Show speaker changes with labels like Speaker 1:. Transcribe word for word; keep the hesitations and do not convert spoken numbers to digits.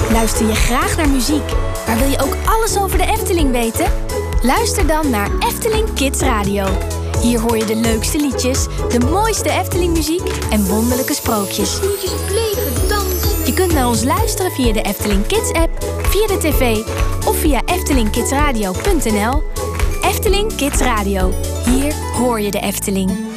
Speaker 1: Luister je graag naar muziek, maar wil je ook alles over de Efteling weten? Luister dan naar Efteling Kids Radio. Hier hoor je de leukste liedjes, de mooiste Efteling-muziek en wonderlijke sprookjes.
Speaker 2: Snoetjes op leven, dans.
Speaker 1: Je kunt naar ons luisteren via de Efteling Kids-app, via de tv of via efteling kids radio punt n l. Efteling Kids Radio. Hier hoor je de Efteling.